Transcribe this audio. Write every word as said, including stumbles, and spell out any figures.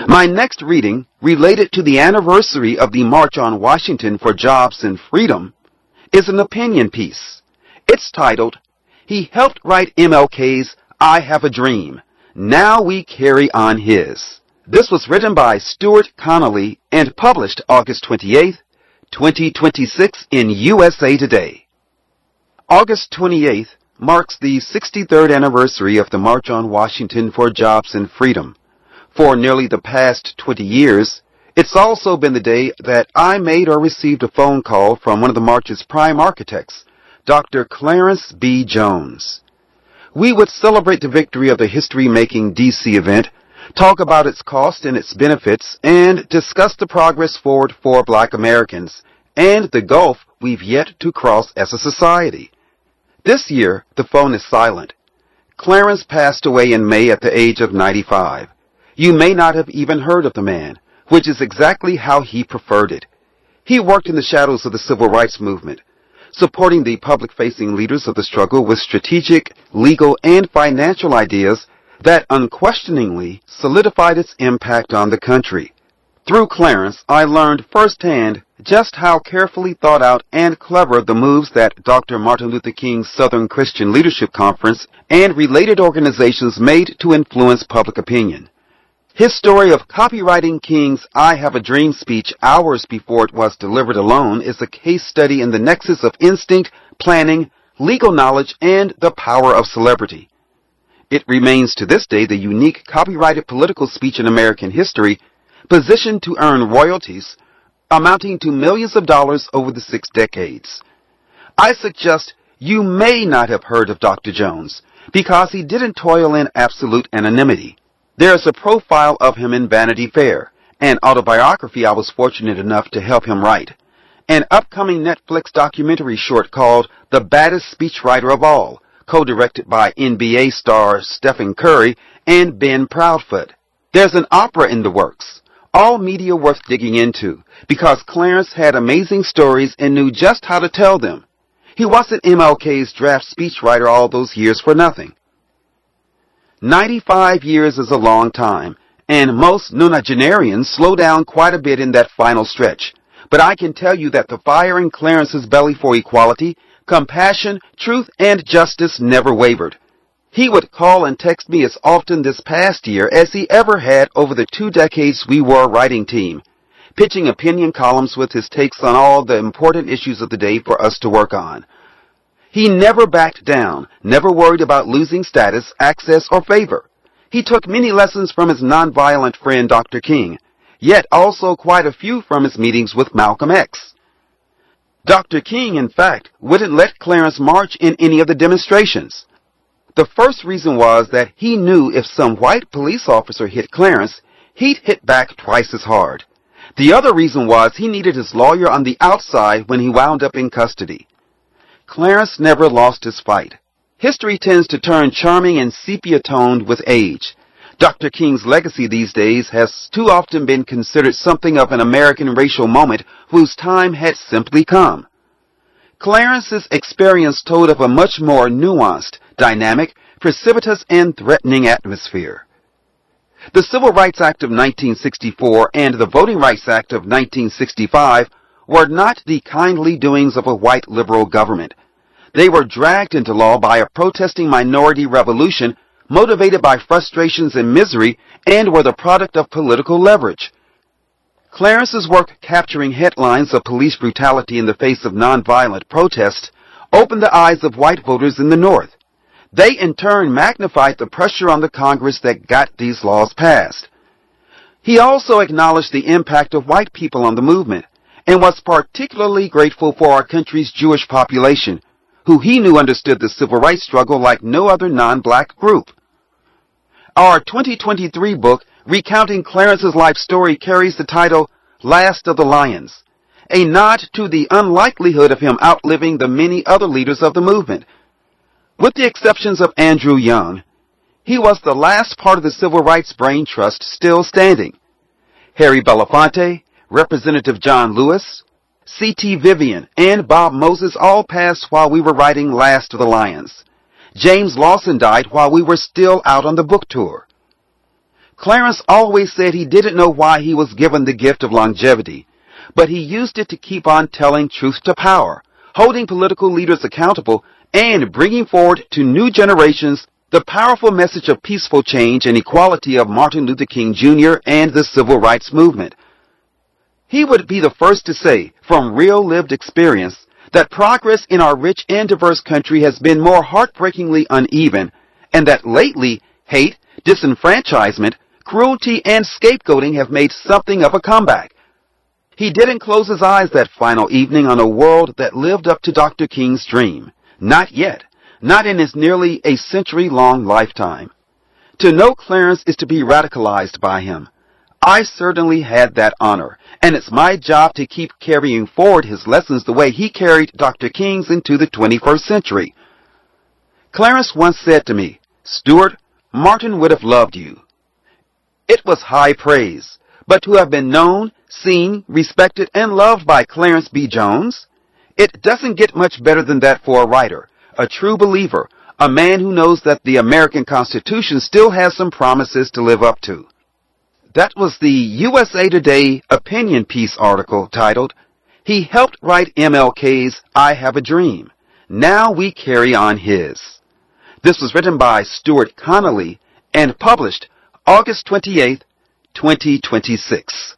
My next reading, related to the anniversary of the March on Washington for Jobs and Freedom, is an opinion piece. It's titled, "He Helped Write M L K's I Have a Dream. Now We Carry on His." This was written by Stuart Connolly and published August twenty-eighth, twenty twenty-six in U S A Today. August twenty-eighth marks the sixty-third anniversary of the March on Washington for Jobs and Freedom. For nearly the past twenty years, it's also been the day that I made or received a phone call from one of the march's prime architects, Doctor Clarence B. Jones. We would celebrate the victory of the history-making D C event, talk about its cost and its benefits, and discuss the progress forward for Black Americans and the gulf we've yet to cross as a society. This year, the phone is silent. Clarence passed away in May at the age of ninety-five. You may not have even heard of the man, which is exactly how he preferred it. He worked in the shadows of the civil rights movement, supporting the public-facing leaders of the struggle with strategic, legal, and financial ideas that unquestioningly solidified its impact on the country. Through Clarence, I learned firsthand just how carefully thought out and clever the moves that Doctor Martin Luther King's Southern Christian Leadership Conference and related organizations made to influence public opinion. His story of copywriting King's I Have a Dream speech hours before it was delivered alone is a case study in the nexus of instinct, planning, legal knowledge, and the power of celebrity. It remains to this day the unique copyrighted political speech in American history, positioned to earn royalties amounting to millions of dollars over the six decades. I suggest you may not have heard of Doctor Jones because he didn't toil in absolute anonymity. There is a profile of him in Vanity Fair, an autobiography I was fortunate enough to help him write, an upcoming Netflix documentary short called The Baddest Speechwriter of All, co-directed by N B A star Stephen Curry and Ben Proudfoot. There's an opera in the works, all media worth digging into, because Clarence had amazing stories and knew just how to tell them. He wasn't M L K's draft speechwriter all those years for nothing. ninety-five years is a long time, and most nonagenarians slow down quite a bit in that final stretch. But I can tell you that the fire in Clarence's belly for equality, compassion, truth, and justice never wavered. He would call and text me as often this past year as he ever had over the two decades we were a writing team, pitching opinion columns with his takes on all the important issues of the day for us to work on. He never backed down, never worried about losing status, access, or favor. He took many lessons from his nonviolent friend Doctor King, yet also quite a few from his meetings with Malcolm X. Doctor King, in fact, wouldn't let Clarence march in any of the demonstrations. The first reason was that he knew if some white police officer hit Clarence, he'd hit back twice as hard. The other reason was he needed his lawyer on the outside when he wound up in custody. Clarence never lost his fight. History tends to turn charming and sepia-toned with age. Doctor King's legacy these days has too often been considered something of an American racial moment whose time had simply come. Clarence's experience told of a much more nuanced, dynamic, precipitous, and threatening atmosphere. The Civil Rights Act of nineteen sixty-four and the Voting Rights Act of nineteen sixty-five were not the kindly doings of a white liberal government. They were dragged into law by a protesting minority revolution motivated by frustrations and misery and were the product of political leverage. Clarence's work capturing headlines of police brutality in the face of nonviolent protest opened the eyes of white voters in the North. They in turn magnified the pressure on the Congress that got these laws passed. He also acknowledged the impact of white people on the movement, and was particularly grateful for our country's Jewish population, who he knew understood the civil rights struggle like no other non-black group. Our twenty twenty-three book, recounting Clarence's life story, carries the title Last of the Lions, a nod to the unlikelihood of him outliving the many other leaders of the movement. With the exceptions of Andrew Young, he was the last part of the Civil Rights Brain Trust still standing. Harry Belafonte, Representative John Lewis, C T Vivian, and Bob Moses all passed while we were writing Last of the Lions. James Lawson died while we were still out on the book tour. Clarence always said he didn't know why he was given the gift of longevity, but he used it to keep on telling truth to power, holding political leaders accountable, and bringing forward to new generations the powerful message of peaceful change and equality of Martin Luther King Junior and the civil rights movement. He would be the first to say, from real lived experience, that progress in our rich and diverse country has been more heartbreakingly uneven, and that lately hate, disenfranchisement, cruelty, and scapegoating have made something of a comeback. He didn't close his eyes that final evening on a world that lived up to Doctor King's dream. Not yet. Not in his nearly a century-long lifetime. To know Clarence is to be radicalized by him. I certainly had that honor, and it's my job to keep carrying forward his lessons the way he carried Doctor King's into the twenty-first century. Clarence once said to me, "Stuart, Martin would have loved you." It was high praise, but to have been known, seen, respected, and loved by Clarence B. Jones? It doesn't get much better than that for a writer, a true believer, a man who knows that the American Constitution still has some promises to live up to. That was the U S A Today opinion piece article titled, "He helped write M L K's I Have a Dream. Now we carry on his." This was written by Stuart Connolly and published August twenty-eighth, twenty twenty-six.